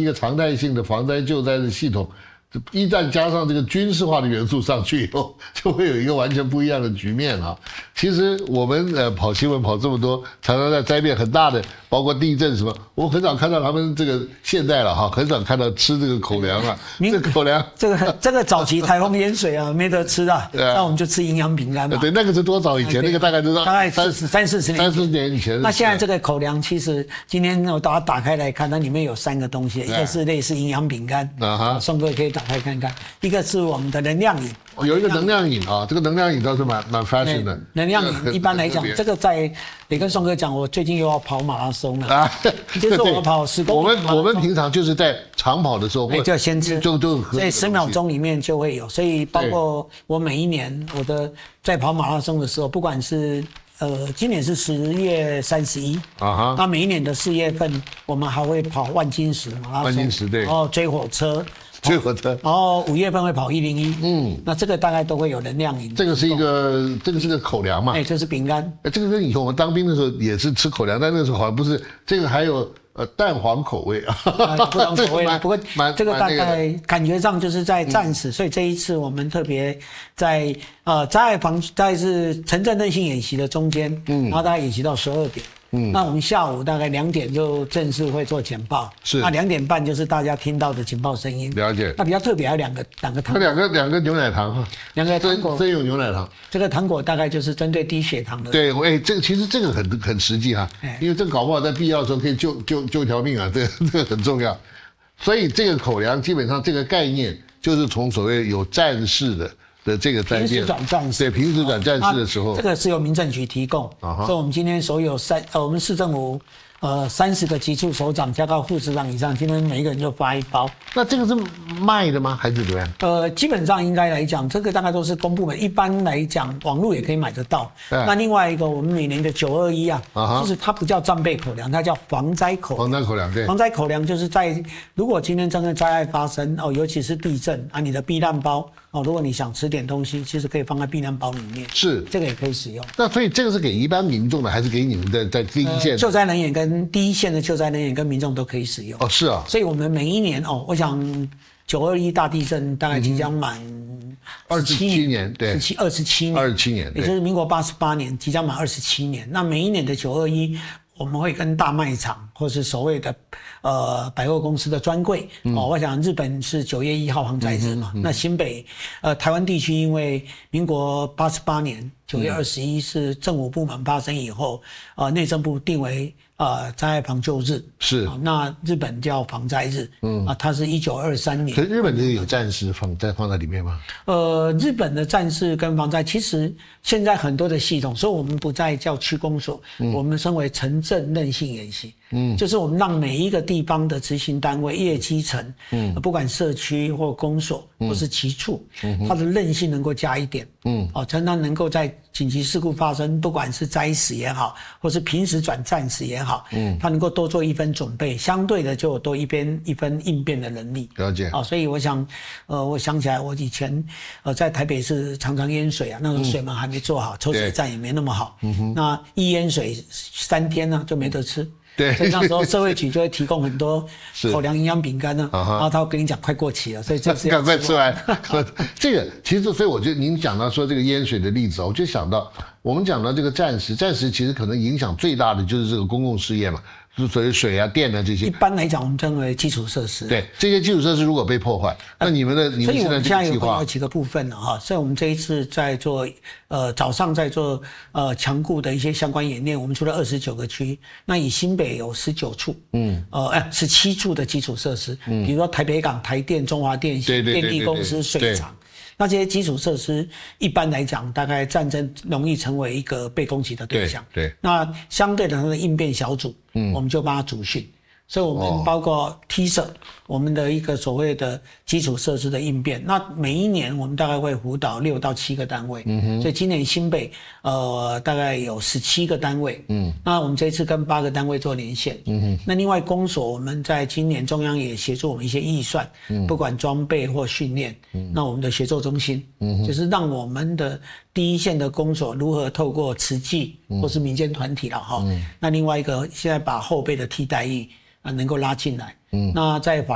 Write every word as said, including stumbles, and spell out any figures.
个常态性的防灾救灾的系统，一旦加上这个军事化的元素上去以后，就会有一个完全不一样的局面啊。其实我们呃跑新闻跑这么多，常常在灾变很大的，包括地震什么，我很少看到他们这个现在了哈，很少看到吃这个口粮啊。这个口粮， 这个这个早期台风淹水啊，没得吃啊，那我们就吃营养饼干嘛。 对，那个是多早以前？那个大概都大概三三四十年， 三四年以前。 那现在这个口粮，其实今天我把它打开来看，它里面有三个东西，一个是类似营养饼干，啊哈，宋哥可以打开看看。一个是我们的能量饮， 有一个能量饮啊，这个能量饮倒是蛮蛮 fashion 的。 能量饮一般来讲，这个在也跟宋哥讲，我最近又要跑马拉松了啊，就是我跑十公里。 我们我们平常就是在长跑的时候， 就先吃， 就就所以十秒钟里面就会有，所以包括我每一年我的在跑马拉松的时候，不管是呃今年是十月三十一啊哈，那每一年的四月份我们还会跑万金石马拉松， 万金石对， 然后追火车。 追火车， 然后五月份会跑一零一，嗯，那这个大概都会有能量饮。 这个是一个，这个是个口粮嘛？ 哎，这是饼干。 哎，这个跟以前我们当兵的时候也是吃口粮，但那个时候好像不是。这个还有呃蛋黄口味啊， 不同口味。不过这个大概感觉上就是在战时，所以这一次我们特别在呃灾害防大概是城镇韧性演习的中间，嗯，然后大概演习到十二点。嗯，那我们下午大概两点就正式会做简报，是那两点半就是大家听到的简报声音。 了解。 那比较特别还有两个两个糖， 两个两个牛奶糖哈， 两个糖果， 真有牛奶糖。 这个糖果大概就是针对低血糖的。 对，哎，这个其实这个很很实际哈，因为这个搞不好在必要的时候可以救救救一条命啊，这个这个很重要。所以这个口粮基本上这个概念就是从所谓有战士的。的这个灾变， 平时转战士， 对，平时转战士的时候， 这个是由民政局提供，所以我们今天所有三呃，我们市政府呃三十个级处首长加到副市长以上，今天每一个人就发一包。 那这个是卖的吗？还是怎么样？ 呃，基本上应该来讲，这个大概都是公部门，一般来讲，网络也可以买得到。那另外一个，我们每年的九二一啊，其实它不叫战备口粮，它叫防灾口粮。 防灾口粮，对。 防灾口粮就是在如果今天真的灾害发生哦，尤其是地震啊，你的避难包。哦，如果你想吃点东西，其实可以放在避难包里面，是这个也可以使用。 那所以这个是给一般民众的，还是给你们的在第一线、呃、 救灾人员跟第一线的救灾人员跟民众都可以使用？ 哦，是啊。 所以我们每一年哦，我想九二一大地震大概即将满二十七年，对， 十七二十七年， 二十七年， 也就是民国八十八年，即将满二十七年。那每一年的九二一。我们会跟大卖场或是所谓的呃百货公司的专柜、嗯、哦，我想日本是九月一号航载日嘛，嗯嗯、那新北呃台湾地区因为民国八十八年九月二十一是政府部门发生以后，呃内政部定为呃灾害防救日，是、哦、那日本叫防灾日，嗯啊，它是一九二三年。 可是日本这个有战士放在放在里面吗？ 呃，日本的战士跟防灾其实现在很多的系统，所以我们不再叫区公所，嗯、我们称为城镇韧性演习。嗯，就是我们让每一个地方的执行单位、业基层，嗯，不管社区或公所，嗯、或是其处，嗯，它的韧性能够加一点，嗯，哦，才能能够在紧急事故发生，不管是灾死也好，或是平时转战死也好，嗯，它能够多做一分准备，相对的就有多一边一分应变的能力。 了解。 哦，所以我想，呃，我想起来，我以前呃在台北市常常淹水啊，那时候水门还没做好，抽水站也没那么好，嗯哼，那一淹水三天呢就没得吃。 对， 所以那时候社会局就会提供很多口粮营养饼干呢，然后他会跟你讲快过期了，所以这次赶快吃完。这个其实，所以我觉得您讲到说这个淹水的例子，我就想到我们讲到这个战时，战时其实可能影响最大的就是这个公共事业嘛。就是所谓水啊、电啊这些， 一般来讲，我们称为基础设施。 对，这些基础设施如果被破坏，那你们的、呃、你们现在这个计划， 有几个部分了哈。所以我们这一次在做，呃，早上在做呃强固的一些相关演练。我们除了二十九个区，那以新北有十九处，嗯，呃，哎，十七处的基础设施，嗯，比如说台北港、台电、中华电信、电力公司、水厂。那这些基础设施一般来讲，大概战争容易成为一个被攻击的对象。对，对那相对的，它的应变小组，嗯，我们就帮他组训。所以我们包括 T 社、哦，我们的一个所谓的基础设施的应变。那每一年我们大概会辅导六到七个单位，嗯哼。所以今年新北呃大概有十七个单位，嗯。那我们这次跟八个单位做连线，嗯哼。那另外公所我们在今年中央也协助我们一些预算，嗯，不管装备或训练，嗯。那我们的协作中心，嗯哼，就是让我们的第一线的公所如何透过慈济或是民间团体了哈，嗯。那另外一个现在把后备的替代役。啊，能够拉进来，嗯，那在法